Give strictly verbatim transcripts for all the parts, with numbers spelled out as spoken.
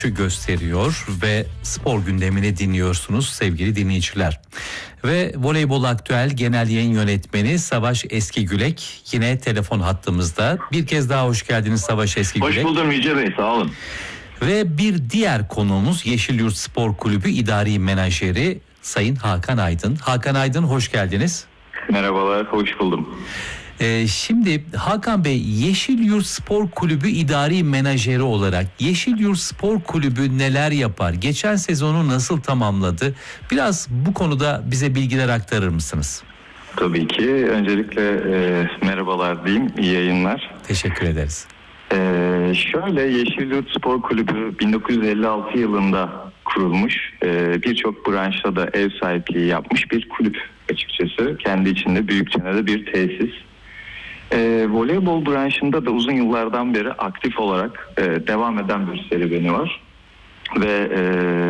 gösteriyor ve spor gündemini dinliyorsunuz sevgili dinleyiciler. Ve Voleybol Aktüel Genel Yayın Yönetmeni Savaş Eskigülek yine telefon hattımızda. Bir kez daha hoş geldiniz Savaş Eskigülek. Hoş buldum Yüce Bey, sağ olun. Ve bir diğer konuğumuz Yeşilyurt Spor Kulübü İdari Menajeri Sayın Hakan Aydın. Hakan Aydın, hoş geldiniz. Merhabalar, hoş buldum. Ee, şimdi Hakan Bey, Yeşilyurt Spor Kulübü İdari Menajeri olarak Yeşilyurt Spor Kulübü neler yapar? Geçen sezonu nasıl tamamladı? Biraz bu konuda bize bilgiler aktarır mısınız? Tabii ki. Öncelikle e, merhabalar diyeyim, iyi yayınlar. Teşekkür ederiz. E, şöyle, Yeşilyurt Spor Kulübü bin dokuz yüz elli altı yılında kurulmuş, e, birçok branşta da ev sahipliği yapmış bir kulüp açıkçası. Kendi içinde büyükçe bir tesis. E, voleybol branşında da uzun yıllardan beri aktif olarak e, devam eden bir serüveni var. Ve e,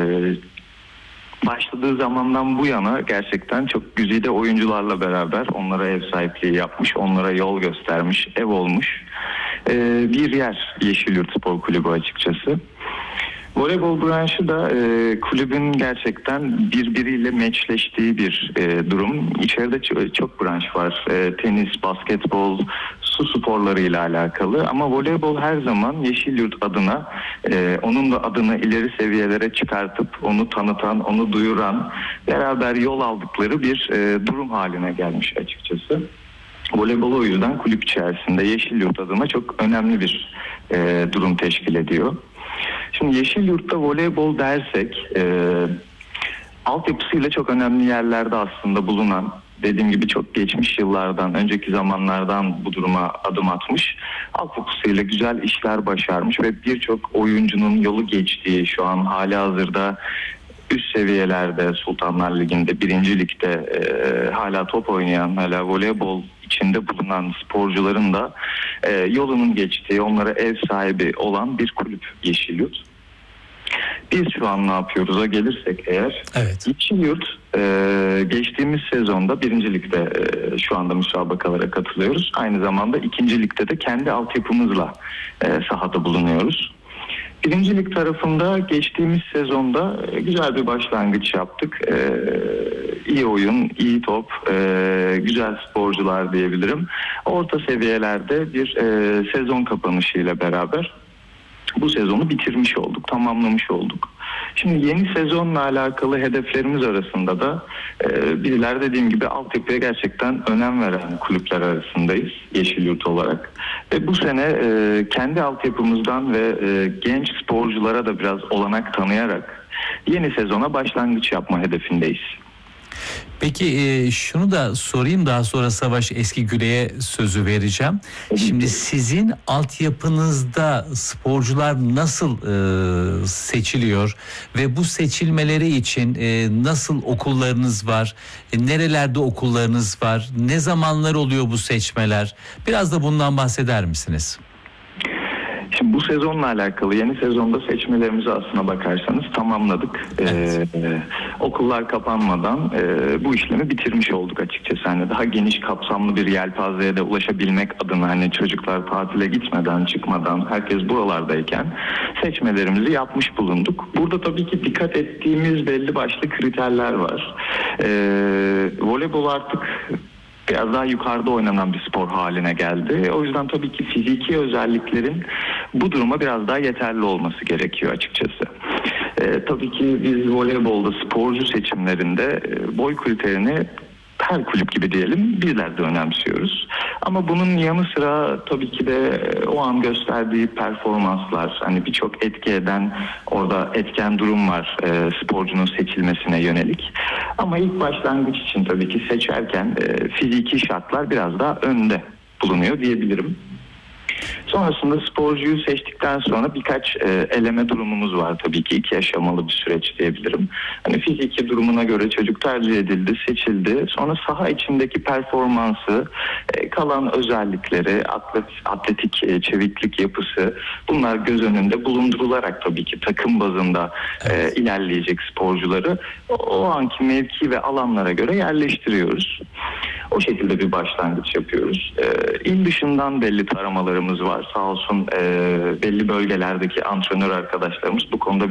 başladığı zamandan bu yana gerçekten çok güzide oyuncularla beraber onlara ev sahipliği yapmış, onlara yol göstermiş, ev olmuş e, bir yer Yeşilyurt Spor Kulübü açıkçası. Voleybol branşı da e, kulübün gerçekten birbiriyle meçleştiği bir e, durum. İçeride çok, çok branş var. E, tenis, basketbol, su sporlarıyla alakalı. Ama voleybol her zaman Yeşilyurt adına, e, onun da adını ileri seviyelere çıkartıp onu tanıtan, onu duyuran, beraber yol aldıkları bir e, durum haline gelmiş açıkçası. Voleybol o yüzden kulüp içerisinde Yeşilyurt adına çok önemli bir e, durum teşkil ediyor. Şimdi Yeşilyurt'ta voleybol dersek e, altyapısıyla çok önemli yerlerde aslında bulunan, dediğim gibi çok geçmiş yıllardan, önceki zamanlardan bu duruma adım atmış, altyapısıyla güzel işler başarmış ve birçok oyuncunun yolu geçtiği, şu an hali hazırda üst seviyelerde Sultanlar Ligi'nde, birinci ligde e, hala top oynayan, hala voleybol içinde bulunan sporcuların da e, yolunun geçtiği, onlara ev sahibi olan bir kulüp Yeşilyurt. Biz şu an ne yapıyoruz'a gelirsek eğer, evet. Yeşilyurt e, geçtiğimiz sezonda birinci ligde e, şu anda müsabakalara katılıyoruz. Aynı zamanda ikinci ligde de kendi altyapımızla e, sahada bulunuyoruz. Birinci lig tarafında geçtiğimiz sezonda güzel bir başlangıç yaptık. Ee, iyi oyun, iyi top, e, güzel sporcular diyebilirim. Orta seviyelerde bir e, sezon kapanışıyla beraber bu sezonu bitirmiş olduk, tamamlamış olduk. Şimdi yeni sezonla alakalı hedeflerimiz arasında da e, bizler dediğim gibi altyapıya gerçekten önem veren kulüpler arasındayız Yeşilyurt olarak. Ve bu sene e, kendi altyapımızdan ve e, genç sporculara da biraz olanak tanıyarak yeni sezona başlangıç yapma hedefindeyiz. Peki e, şunu da sorayım, daha sonra Savaş Eskigülek'e sözü vereceğim. Şimdi sizin altyapınızda sporcular nasıl e, seçiliyor ve bu seçilmeleri için e, nasıl okullarınız var, e, nerelerde okullarınız var, ne zamanlar oluyor bu seçmeler? Biraz da bundan bahseder misiniz? Şimdi bu sezonla alakalı yeni sezonda seçmelerimizi aslına bakarsanız tamamladık. Evet. Ee, okullar kapanmadan e, bu işlemi bitirmiş olduk açıkçası. Hani daha geniş kapsamlı bir yelpazeye de ulaşabilmek adına, hani çocuklar tatile gitmeden, çıkmadan, herkes buralardayken seçmelerimizi yapmış bulunduk. Burada tabii ki dikkat ettiğimiz belli başlı kriterler var. Ee, voleybol artık biraz daha yukarıda oynanan bir spor haline geldi. O yüzden tabii ki fiziki özelliklerin bu duruma biraz daha yeterli olması gerekiyor açıkçası. Ee, tabii ki biz voleybolda sporcu seçimlerinde e, boy kriterini her kulüp gibi diyelim bizler de önemsiyoruz. Ama bunun yanı sıra tabii ki de o an gösterdiği performanslar, hani birçok etki eden orada etken durum var e, sporcunun seçilmesine yönelik. Ama ilk başlangıç için tabii ki seçerken e, fiziki şartlar biraz daha önde bulunuyor diyebilirim. Sonrasında sporcuyu seçtikten sonra birkaç e, eleme durumumuz var tabii ki. İki aşamalı bir süreç diyebilirim. Hani fiziki durumuna göre çocuk tercih edildi, seçildi. Sonra saha içindeki performansı, e, kalan özellikleri, atlet, atletik e, çeviklik yapısı, bunlar göz önünde bulundurularak tabii ki takım bazında e, ilerleyecek sporcuları o, o anki mevki ve alanlara göre yerleştiriyoruz. O şekilde bir başlangıç yapıyoruz. E, il dışından belli taramalarımız var. Sağ olsun e, belli bölgelerdeki antrenör arkadaşlarımız bu konuda